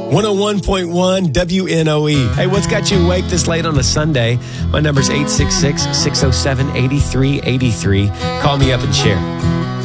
101.1 WNOE. Hey, what's got you awake this late on a Sunday? My number's 866-607-8383. Call me up and share.